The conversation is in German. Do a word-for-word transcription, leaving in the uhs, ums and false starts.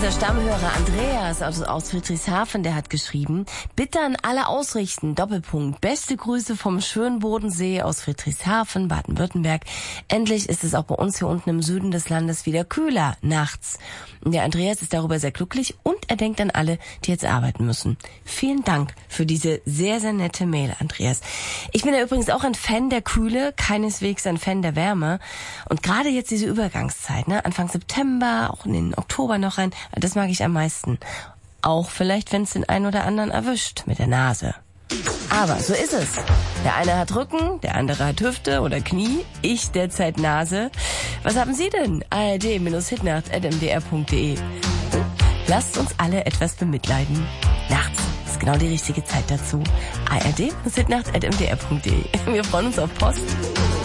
Unser Stammhörer Andreas aus, aus Friedrichshafen, der hat geschrieben, bitte an alle ausrichten, Doppelpunkt, beste Grüße vom schönen Bodensee aus Friedrichshafen, Baden-Württemberg. Endlich ist es auch bei uns hier unten im Süden des Landes wieder kühler, nachts. Und der Andreas ist darüber sehr glücklich und er denkt an alle, die jetzt arbeiten müssen. Vielen Dank für diese sehr, sehr nette Mail, Andreas. Ich bin ja übrigens auch ein Fan der Kühle, keineswegs ein Fan der Wärme. Und gerade jetzt diese Übergangszeit, ne, Anfang September, auch in den Oktober noch rein, das mag ich am meisten. Auch vielleicht, wenn es den einen oder anderen erwischt mit der Nase. Aber so ist es. Der eine hat Rücken, der andere hat Hüfte oder Knie, ich derzeit Nase. Was haben Sie denn? A R D Hitnacht at m d r punkt d e. Lasst uns alle etwas bemitleiden. Nachts ist genau die richtige Zeit dazu. A R D Hitnacht at m d r punkt d e. Wir freuen uns auf Post.